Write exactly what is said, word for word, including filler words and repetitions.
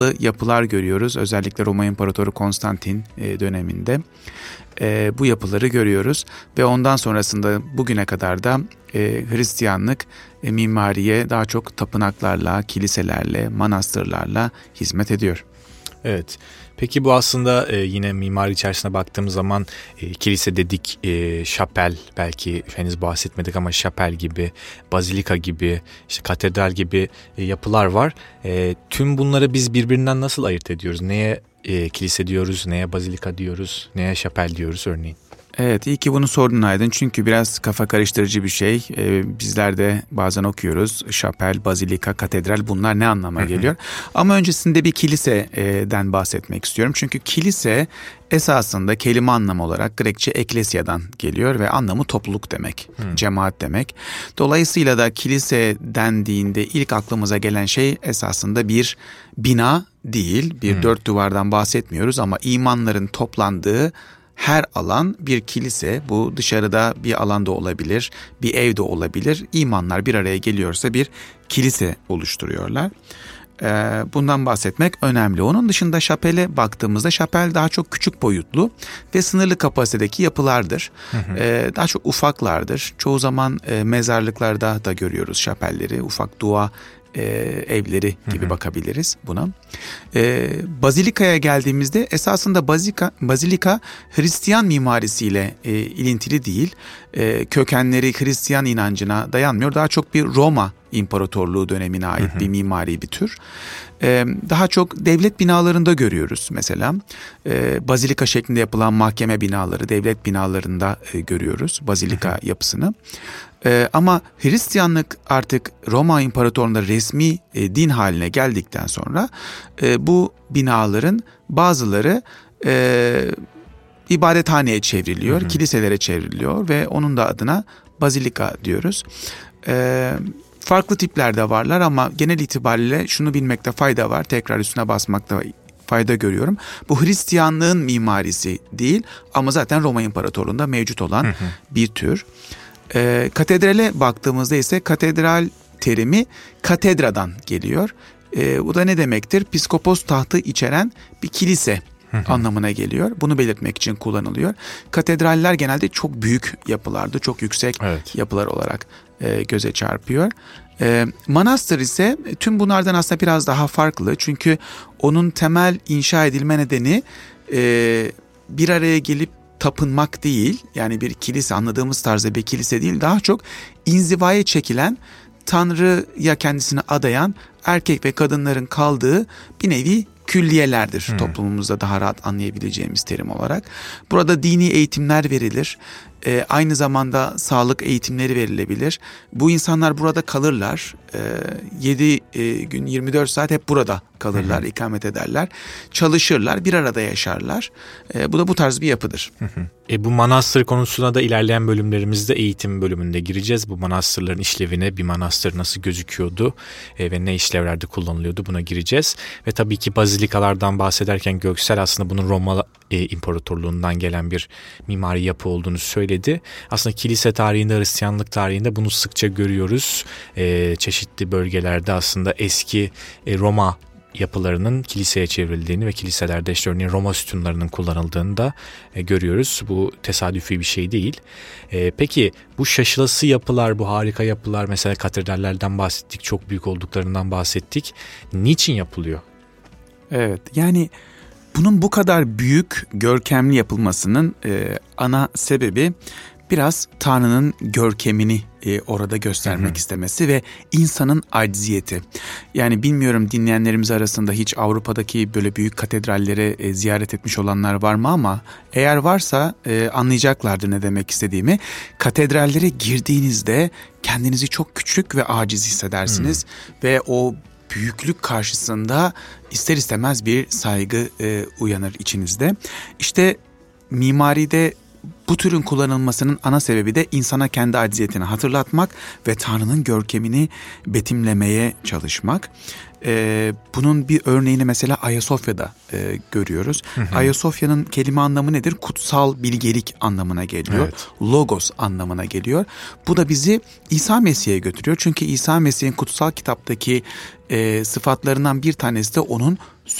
yapılar görüyoruz. Özellikle Roma İmparatoru Konstantin döneminde bu yapıları görüyoruz ve ondan sonrasında bugüne kadar da Hristiyanlık mimariye daha çok tapınaklarla, kiliselerle, manastırlarla hizmet ediyor. Evet. Peki bu aslında e, yine mimari içerisine baktığımız zaman e, kilise dedik, e, şapel, belki henüz bahsetmedik ama şapel gibi, bazilika gibi, işte katedral gibi e, yapılar var. E, tüm bunları biz birbirinden nasıl ayırt ediyoruz? Neye e, kilise diyoruz, neye bazilika diyoruz, neye şapel diyoruz örneğin? Evet, iyi ki bunu sordun Aydın, çünkü biraz kafa karıştırıcı bir şey. Ee, bizler de bazen okuyoruz, şapel, bazilika, katedral, bunlar ne anlama geliyor? Ama öncesinde bir kiliseden bahsetmek istiyorum. Çünkü kilise esasında kelime anlamı olarak Grekçe eklesya'dan geliyor ve anlamı topluluk demek, hmm. cemaat demek. Dolayısıyla da kilise dendiğinde ilk aklımıza gelen şey esasında bir bina değil, bir hmm. dört duvardan bahsetmiyoruz ama imanların toplandığı her alan bir kilise. Bu dışarıda bir alanda olabilir, bir evde olabilir. İmanlar bir araya geliyorsa bir kilise oluşturuyorlar. Bundan bahsetmek önemli. Onun dışında şapele baktığımızda şapel daha çok küçük boyutlu ve sınırlı kapasitedeki yapılardır. Hı hı. Daha çok ufaklardır. Çoğu zaman mezarlıklarda da görüyoruz şapelleri, ufak dua E, evleri gibi hı hı. bakabiliriz buna. E, Bazilika'ya geldiğimizde esasında bazilika, bazilika Hristiyan mimarisiyle e, ilintili değil. E, kökenleri Hristiyan inancına dayanmıyor. Daha çok bir Roma İmparatorluğu dönemine ait hı hı. bir mimari bir tür. E, daha çok devlet binalarında görüyoruz mesela. E, bazilika şeklinde yapılan mahkeme binaları, devlet binalarında e, görüyoruz bazilika hı hı. yapısını. Ee, ama Hristiyanlık artık Roma İmparatorluğu'nda resmi e, din haline geldikten sonra e, bu binaların bazıları e, ibadethaneye çevriliyor, hı hı. kiliselere çevriliyor ve onun da adına bazilika diyoruz. E, farklı tiplerde varlar ama genel itibariyle şunu bilmekte fayda var, tekrar üstüne basmakta fayda görüyorum. Bu Hristiyanlığın mimarisi değil ama zaten Roma İmparatorluğu'nda mevcut olan hı hı. bir tür. E, katedrale baktığımızda ise katedral terimi katedradan geliyor. E, bu da ne demektir? Piskopos tahtı içeren bir kilise hı hı. anlamına geliyor. Bunu belirtmek için kullanılıyor. Katedraller genelde çok büyük yapılardı, çok yüksek evet. yapılar olarak e, göze çarpıyor. E, manastır ise tüm bunlardan aslında biraz daha farklı. Çünkü onun temel inşa edilme nedeni e, bir araya gelip tapınmak değil, yani bir kilise anladığımız tarzda bir kilise değil, daha çok inzivaya çekilen, Tanrı'ya kendisini adayan erkek ve kadınların kaldığı bir nevi külliyelerdir. Hmm. Toplumumuzda daha rahat anlayabileceğimiz terim olarak. Burada dini eğitimler verilir. Ee, aynı zamanda sağlık eğitimleri verilebilir. Bu insanlar burada kalırlar. Ee, yedi e, gün yirmi dört saat hep burada kalırlar, hı hı. ikamet ederler. Çalışırlar, bir arada yaşarlar. Ee, bu da bu tarz bir yapıdır. Hı hı. E, bu manastır konusuna da ilerleyen bölümlerimizde eğitim bölümünde gireceğiz. Bu manastırların işlevine, bir manastır nasıl gözüküyordu e, ve ne işlevlerde kullanılıyordu, buna gireceğiz. Ve tabii ki bazilikalardan bahsederken Göksel aslında bunun Roma e, İmparatorluğundan gelen bir mimari yapı olduğunu söyledi. Aslında kilise tarihinde, Hristiyanlık tarihinde bunu sıkça görüyoruz. E, çeşitli bölgelerde aslında eski e, Roma yapılarının kiliseye çevrildiğini ve kiliselerde işte örneğin Roma sütunlarının kullanıldığını da e, görüyoruz. Bu tesadüfi bir şey değil. E, peki bu şaşılası yapılar, bu harika yapılar, mesela katedrallerden bahsettik, çok büyük olduklarından bahsettik. Niçin yapılıyor? Evet, yani bunun bu kadar büyük, görkemli yapılmasının e, ana sebebi biraz Tanrı'nın görkemini e, orada göstermek hı hı. istemesi ve insanın acziyeti. Yani bilmiyorum dinleyenlerimiz arasında hiç Avrupa'daki böyle büyük katedralleri e, ziyaret etmiş olanlar var mı, ama eğer varsa e, anlayacaklardır ne demek istediğimi. Katedrallere girdiğinizde kendinizi çok küçük ve aciz hissedersiniz hı. ve o büyüklük karşısında ister istemez bir saygı e, uyanır içinizde. İşte mimaride bu türün kullanılmasının ana sebebi de insana kendi acziyetini hatırlatmak ve Tanrı'nın görkemini betimlemeye çalışmak. Ee, bunun bir örneğini mesela Ayasofya'da e, görüyoruz. Hı hı. Ayasofya'nın kelime anlamı nedir? Kutsal bilgelik anlamına geliyor. Evet. Logos anlamına geliyor. Bu da bizi İsa Mesih'e götürüyor. Çünkü İsa Mesih'in kutsal kitaptaki e, sıfatlarından bir tanesi de onun